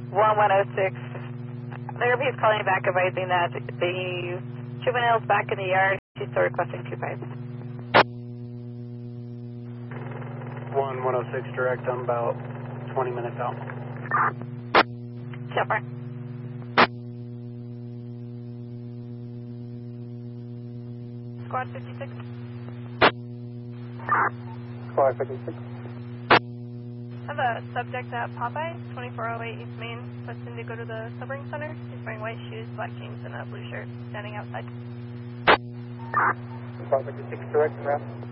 1106. Therapy is calling back advising that the juvenile is back in the yard. She's still requesting 2 pipes. 1106 direct, I'm about 20 minutes out. Silver. Squad 56. Squad 56. I have a subject at Popeye, 2408 East Main, requesting to go to the sobering center. He's wearing white shoes, black jeans, and a blue shirt, standing outside. Squad 56 direct, wrap.